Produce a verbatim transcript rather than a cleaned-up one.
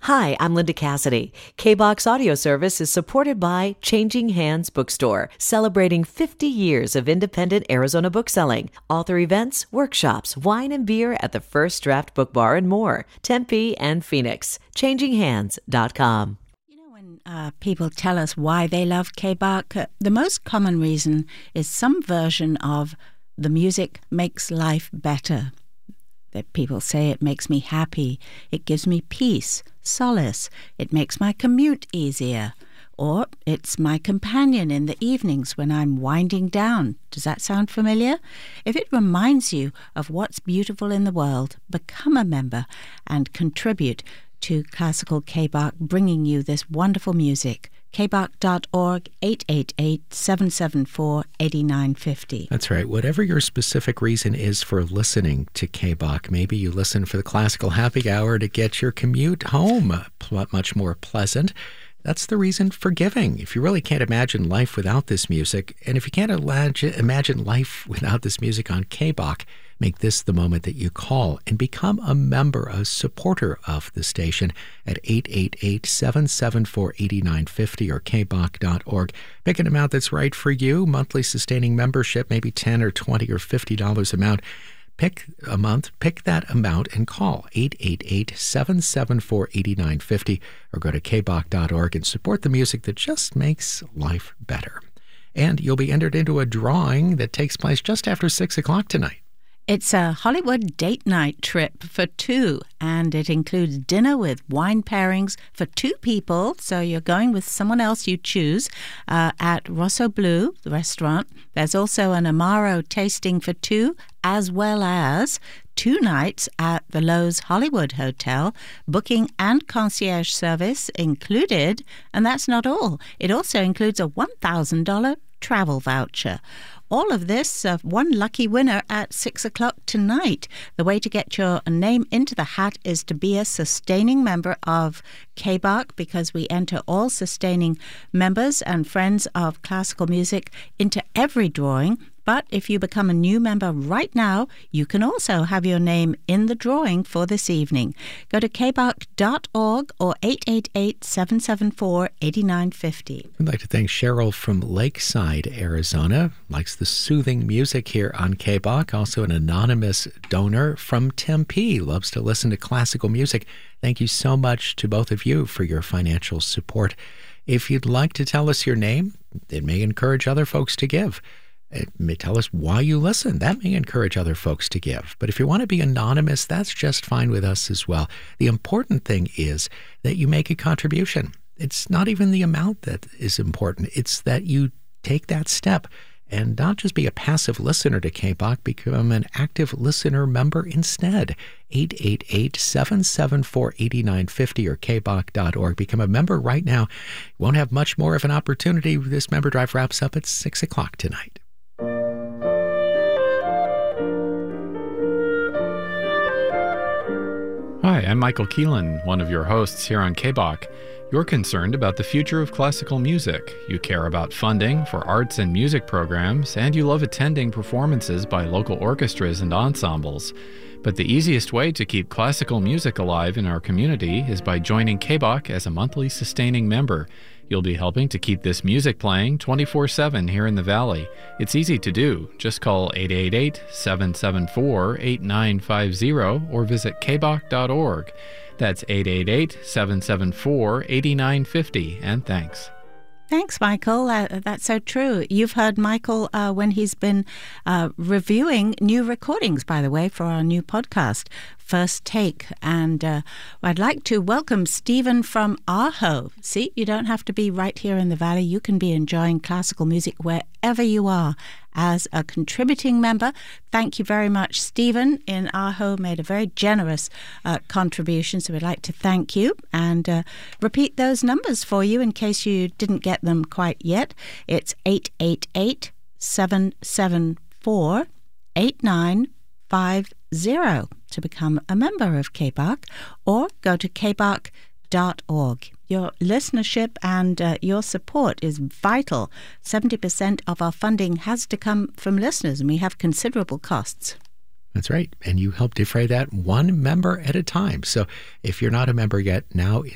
Hi, I'm Linda Cassidy. K-BOX Audio Service is supported by Changing Hands Bookstore, celebrating fifty years of independent Arizona bookselling. Author events, workshops, wine and beer at the First Draft Book Bar and more. Tempe and Phoenix. changing hands dot com. You know, when uh, people tell us why they love K-BOX, uh, the most common reason is some version of the music makes life better. That people say it makes me happy, it gives me peace, solace, it makes my commute easier, or it's my companion in the evenings when I'm winding down. Does that sound familiar? If it reminds you of what's beautiful in the world, become a member and contribute to Classical K-BOX, bringing you this wonderful music. K B O C dot org, eight eight eight, seven seven four, eight nine five zero. That's right. Whatever your specific reason is for listening to K B O C, maybe you listen for the classical happy hour to get your commute home much more pleasant. That's the reason for giving. If you really can't imagine life without this music, and if you can't imagine life without this music on K B O C, make this the moment that you call and become a member, a supporter of the station at eight eight eight, seven seven four, eight nine five zero or K B O C dot org. Pick an amount that's right for you, monthly sustaining membership, maybe ten or twenty or fifty dollars amount. Pick a month, pick that amount and call eight eight eight, seven seven four, eight nine five zero or go to K B O C dot org and support the music that just makes life better. And you'll be entered into a drawing that takes place just after six o'clock tonight. It's a Hollywood date night trip for two, and it includes dinner with wine pairings for two people, so you're going with someone else you choose, uh, at Rosso Blue, the restaurant. There's also an Amaro tasting for two, as well as two nights at the Lowe's Hollywood Hotel, booking and concierge service included, and that's not all. It also includes a one thousand dollars travel voucher. All of this, uh, one lucky winner at six o'clock tonight. The way to get your name into the hat is to be a sustaining member of K B O C, because we enter all sustaining members and friends of classical music into every drawing. But if you become a new member right now, you can also have your name in the drawing for this evening. Go to K B O C dot org or eight eight eight, seven seven four, eight nine five zero. I'd like to thank Cheryl from Lakeside, Arizona. Likes the soothing music here on K B O C. Also an anonymous donor from Tempe. Loves to listen to classical music. Thank you so much to both of you for your financial support. If you'd like to tell us your name, it may encourage other folks to give. It may tell us why you listen. That may encourage other folks to give. But if you want to be anonymous, that's just fine with us as well. The important thing is that you make a contribution. It's not even the amount that is important. It's that you take that step and not just be a passive listener to K B O C, become an active listener member instead. eight eight eight, seven seven four, eight nine five zero or K B O C dot org. Become a member right now. You won't have much more of an opportunity. This member drive wraps up at six o'clock tonight. Hi, I'm Michael Keelan, one of your hosts here on K B O C. You're concerned about the future of classical music. You care about funding for arts and music programs, and you love attending performances by local orchestras and ensembles. But the easiest way to keep classical music alive in our community is by joining K B O C as a monthly sustaining member. You'll be helping to keep this music playing twenty-four seven here in the Valley. It's easy to do. Just call eight eight eight, seven seven four, eight nine five zero or visit K B O C dot org. That's eight eight eight, seven seven four, eight nine five zero, and thanks. Thanks, Michael. Uh, that's so true. You've heard Michael uh, when he's been uh, reviewing new recordings, by the way, for our new podcast, First Take. And uh, I'd like to welcome Stephen from Ajo. See, you don't have to be right here in the Valley. You can be enjoying classical music wherever you are as a contributing member. Thank you very much. Stephen in Ajo made a very generous uh, contribution, so we'd like to thank you and uh, repeat those numbers for you in case you didn't get them quite yet. It's eight eight eight, seven seven four, eight nine five zero to become a member of K B O C, or go to K B O C dot org. Your listenership and uh, your support is vital. seventy percent of our funding has to come from listeners, and we have considerable costs. That's right. And you help defray that one member at a time. So if you're not a member yet, now